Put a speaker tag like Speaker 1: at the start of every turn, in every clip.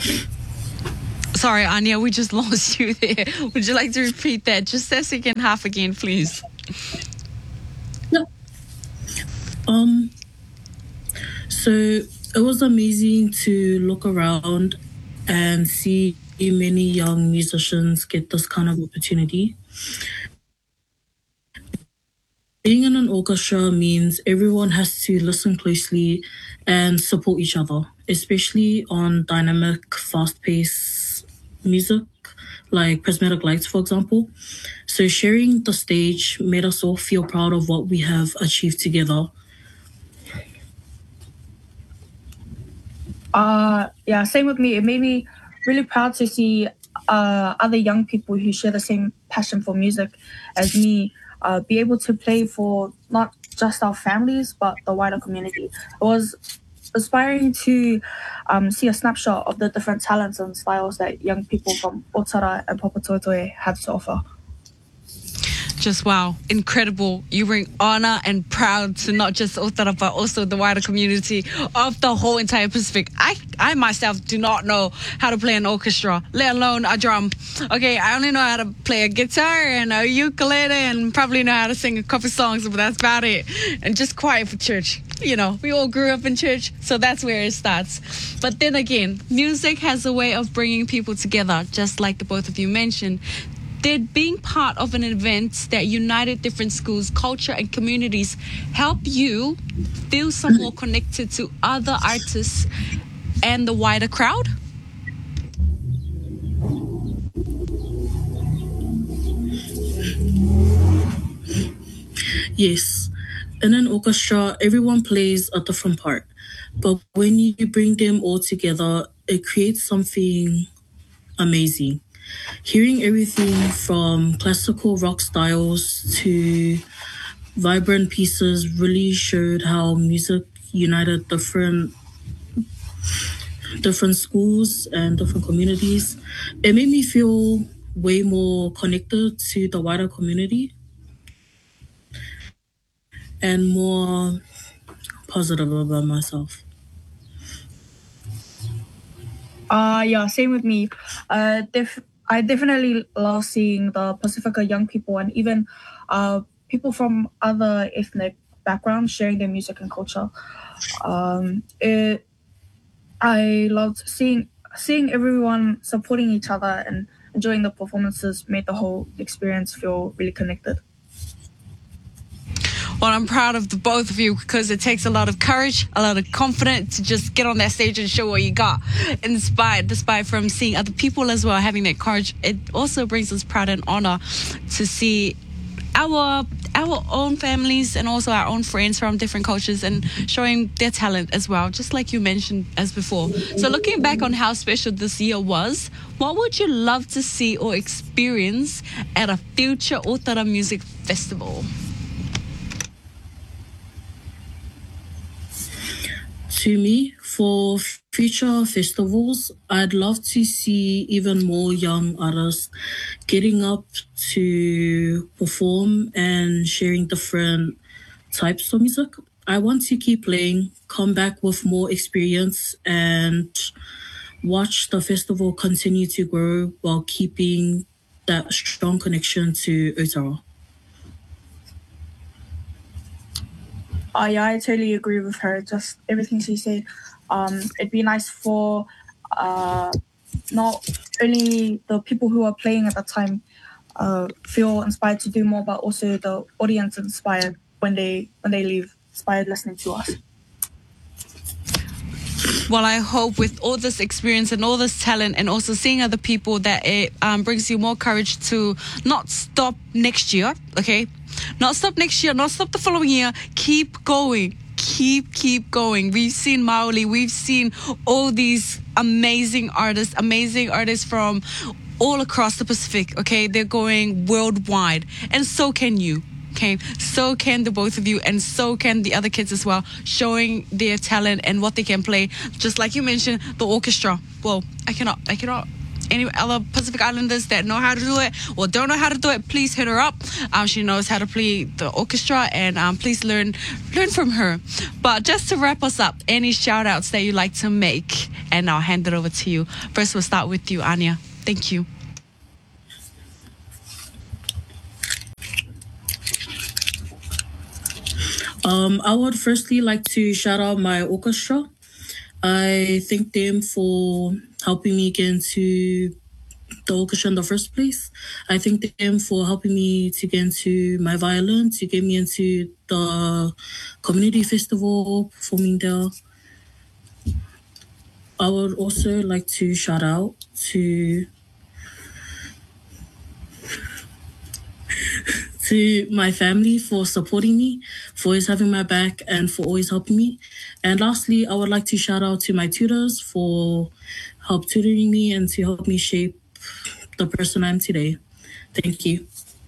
Speaker 1: Sorry, Anya, we just lost you there. Would you like to repeat that? Just that second half again, please.
Speaker 2: No. So it was amazing to look around and see many young musicians get this kind of opportunity. Being in an orchestra means everyone has to listen closely and support each other, especially on dynamic, fast-paced music like Prismatic Lights, for example. So sharing the stage made us all feel proud of what we have achieved together.
Speaker 3: Yeah, same with me. It made me really proud to see other young people who share the same passion for music as me be able to play for not just our families but the wider community. It was inspiring to see a snapshot of the different talents and styles that young people from Otara and Papatoetoe have to offer.
Speaker 1: Just wow, incredible. You bring honor and proud to not just Otara but also the wider community of the whole entire Pacific. I myself do not know how to play an orchestra, let alone a drum. Okay, I only know how to play a guitar and a ukulele and probably know how to sing a couple songs, but that's about it. And just quiet for church. You know, we all grew up in church, so that's where it starts. But then again, music has a way of bringing people together, just like the both of you mentioned. Did being part of an event that united different schools, culture, and communities help you feel some more connected to other artists and the wider crowd?
Speaker 2: Yes, in an orchestra, everyone plays a different part. But when you bring them all together, it creates something amazing. Hearing everything from classical rock styles to vibrant pieces really showed how music united different schools and different communities. It made me feel way more connected to the wider community and more positive about myself.
Speaker 3: Yeah, same with me. I definitely love seeing the Pacifica young people and even people from other ethnic backgrounds sharing their music and culture. I loved seeing everyone supporting each other and enjoying the performances made the whole experience feel really connected.
Speaker 1: Well, I'm proud of the both of you because it takes a lot of courage, a lot of confidence to just get on that stage and show what you got. Despite from seeing other people as well having that courage, it also brings us pride and honor to see our own families and also our own friends from different cultures and showing their talent as well, just like you mentioned as before. So looking back on how special this year was, what would you love to see or experience at a future Otara Music Festival?
Speaker 2: To me, for future festivals, I'd love to see even more young artists getting up to perform and sharing different types of music. I want to keep playing, come back with more experience, and watch the festival continue to grow while keeping that strong connection to Otara.
Speaker 3: Yeah, I totally agree with her. Just everything she said. It'd be nice for not only the people who are playing at that time feel inspired to do more, but also the audience inspired when they leave, inspired listening to us.
Speaker 1: Well, I hope with all this experience and all this talent and also seeing other people that it brings you more courage to not stop next year, okay? Not stop next year, not stop the following year. Keep going. Keep going. We've seen Maoli. We've seen all these amazing artists from all across the Pacific, okay? They're going worldwide. And so can you. Okay, so can the both of you, and so can the other kids as well, showing their talent and what they can play. Just like you mentioned, the orchestra. Well, I cannot any other Pacific Islanders that know how to do it or don't know how to do it, please hit her up. She knows how to play the orchestra, and please learn from her. But just to wrap us up, any shout outs that you'd like to make, and I'll hand it over to you. First, we'll start with you, Anya. Thank you.
Speaker 2: I would firstly like to shout out my orchestra. I thank them for helping me get into the orchestra in the first place. I thank them for helping me to get into my violin, to get me into the community festival, performing there. I would also like to shout out to my family for supporting me, for always having my back, and for always helping me. And lastly, I would like to shout out to my tutors for help tutoring me and to help me shape the person I am today. Thank you.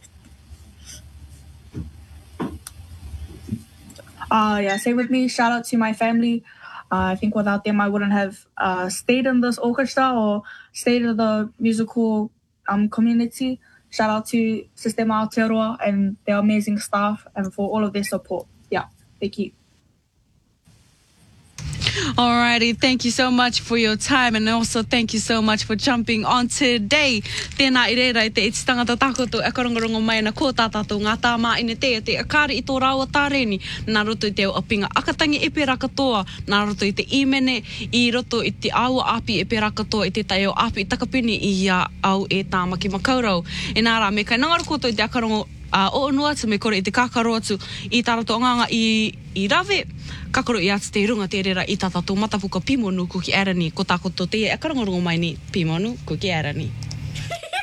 Speaker 3: Same with me. Shout out to my family. I think without them, I wouldn't have stayed in this orchestra or stayed in the musical community. Shout out to Sistema Aotearoa and their amazing staff and for all of their support. Yeah, thank you.
Speaker 1: Alrighty, thank you so much for your time, and also thank you so much for jumping on today. Tēnā I reira I te iti tangata takoto e karongorongo mai na ko tātātou ngā tāmā ine te akari I tō rāua tāreni, nā roto I te apinga akatangi e pera katoa, nā roto I te imene, I roto I te aua api e pera katoa, I te tai o api I takapini I a au e tāmaki makaurau. E nā rā, me kai nangaro koto I te akarongo o onua atu me kore I te kakaro atu I tārato nganga I rave, kakaro I atu te runga te rera I tātatou matapuka pimonu ko ki arani, ko tākoto te e akarongorongo mai ni pimonu ko ki arani.